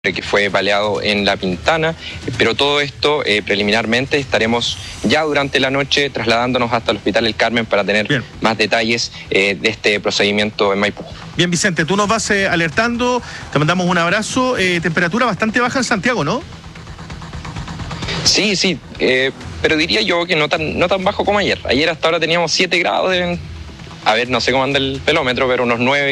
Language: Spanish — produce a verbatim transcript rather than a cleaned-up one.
que fue baleado en La Pintana, pero todo esto eh, preliminarmente estaremos ya durante la noche trasladándonos hasta el Hospital El Carmen para tener Bien. más detalles eh, de este procedimiento en Maipú. Bien, Vicente, tú nos vas eh, alertando, te mandamos un abrazo, eh, temperatura bastante baja en Santiago, ¿no? Sí, sí, eh, pero diría yo que no tan, no tan bajo como ayer. Ayer hasta ahora teníamos siete grados, de, a ver, no sé cómo anda el pelómetro, pero unos nueve